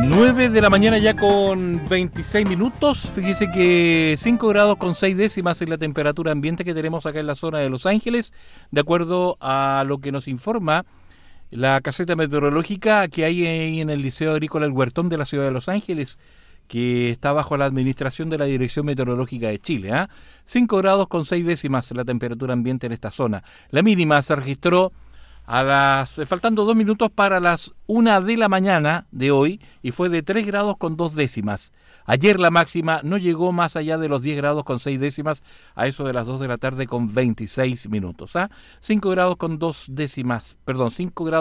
9 de la mañana ya con 26 minutos. Fíjese que 5 grados con 6 décimas es la temperatura ambiente que tenemos acá en la zona de Los Ángeles, de acuerdo a lo que nos informa la caseta meteorológica que hay ahí en el Liceo Agrícola El Huertón de la ciudad de Los Ángeles, que está bajo la administración de la Dirección Meteorológica de Chile. 5 grados con 6 décimas la temperatura ambiente en esta zona. La mínima se registró faltando 2 minutos para las 1 de la mañana de hoy y fue de 3 grados con 2 décimas. Ayer la máxima no llegó más allá de los 10 grados con 6 décimas a eso de las 2 de la tarde con 26 minutos. 5 grados con 2 décimas, perdón, 5 grados